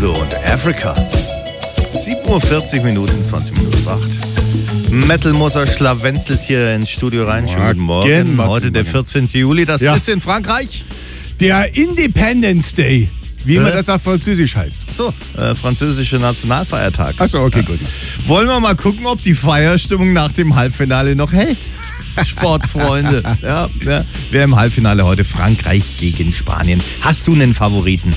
Derulo und Africa. 7:40 Minuten, 20 Minuten 8. Metal-Motor schlawenzelt hier ins Studio rein. Schönen guten Morgen. Heute der 14. Juli. Das ist in Frankreich der Independence Day. Wie immer das auf Französisch heißt. So, französische Nationalfeiertag. Achso, okay, gut. Wollen wir mal gucken, ob die Feierstimmung nach dem Halbfinale noch hält? Sportfreunde. Ja. Wer im Halbfinale heute? Frankreich gegen Spanien. Hast du einen Favoriten?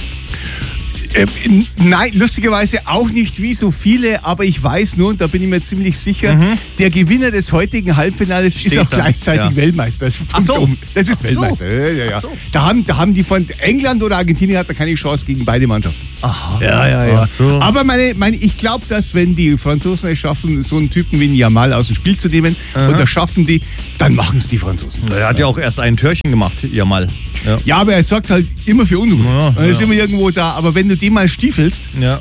Nein, lustigerweise auch nicht wie so viele, aber ich weiß nur, und da bin ich mir ziemlich sicher, der Gewinner des heutigen Halbfinales ist auch gleichzeitig Weltmeister. Das ist Weltmeister. Ja. So. Da haben die von England oder Argentinien hat da keine Chance gegen beide Mannschaften. Aha. Ja. Ach so. Aber ich glaube, dass wenn die Franzosen es schaffen, so einen Typen wie einen Yamal aus dem Spiel zu nehmen, und das schaffen die, dann machen es die Franzosen. Er hat ja auch erst ein Türchen gemacht, Yamal. Ja, aber er sorgt halt immer für Unruhe. Er ist immer irgendwo da. Aber wenn du den mal stiefelst,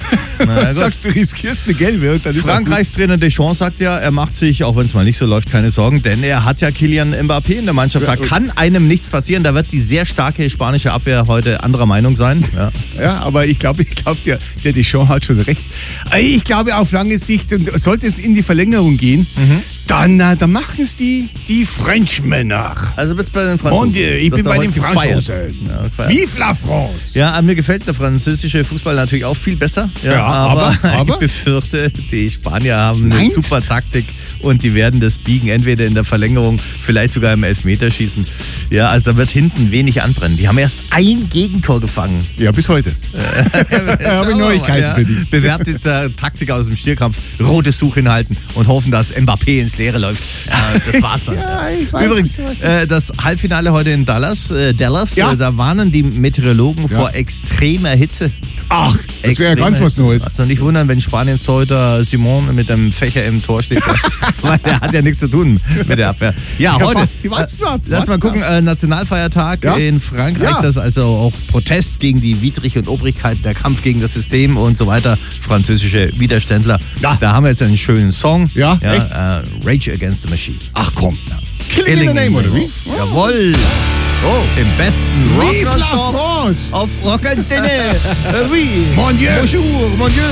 sagst du, riskierst eine gelbe. Und dann ist Frankreichs Trainer Deschamps sagt ja, er macht sich, auch wenn es mal nicht so läuft, keine Sorgen, denn er hat ja Kylian Mbappé in der Mannschaft. Da kann einem nichts passieren. Da wird die sehr starke spanische Abwehr heute anderer Meinung sein. Ja, aber ich glaube, der Deschamps hat schon recht. Ich glaube, auf lange Sicht, und sollte es in die Verlängerung gehen, dann machen es die Frenchmen nach. Also bist du bei den Franzosen? Ich bin bei den Franzosen. Vive la France! Ja, mir gefällt der französische Fußball natürlich auch viel besser. Aber ich befürchte, die Spanier haben eine super Taktik und die werden das biegen, entweder in der Verlängerung, vielleicht sogar im Elfmeterschießen. Ja, also da wird hinten wenig anbrennen. Die haben erst ein Gegentor gefangen. Ja, bis heute. Habe ich Neuigkeiten für die. Bewährte Taktik aus dem Stierkampf, rotes Tuch hinhalten und hoffen, dass Mbappé ins Leere läuft. Das war's dann. Übrigens, das Halbfinale heute in Dallas, da warnen die Meteorologen vor extremer Hitze. Ach, das wäre ja ganz was Neues. Also nicht wundern, wenn Spaniens Torhüter Simon mit dem Fächer im Tor steht. Weil der hat ja nichts zu tun mit der Abwehr. Ja, heute. Lass mal gucken, Nationalfeiertag in Frankreich. Das ist also auch Protest gegen die Widrigkeit und Obrigkeit, der Kampf gegen das System und so weiter. Französische Widerständler. Da haben wir jetzt einen schönen Song. Rage Against the Machine. Ach komm. Killing in the Name, oder wie? Jawohl. Im besten Rock Vive la France! auf Rockantenne. Oui. Mon Dieu. Bonjour, mon Dieu.